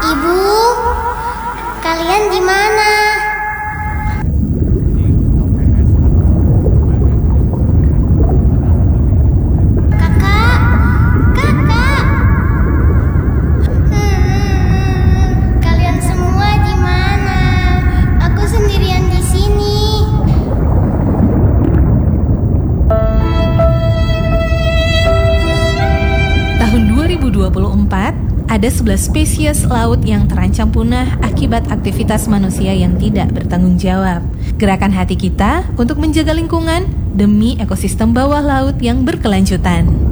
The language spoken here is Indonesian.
Ibu, kalian di mana? Kakak, kakak. Kalian semua di mana? Aku sendirian di sini. Tahun 2024, ada 11 spesies laut yang terancam punah akibat aktivitas manusia yang tidak bertanggung jawab. Gerakan hati kita untuk menjaga lingkungan demi ekosistem bawah laut yang berkelanjutan.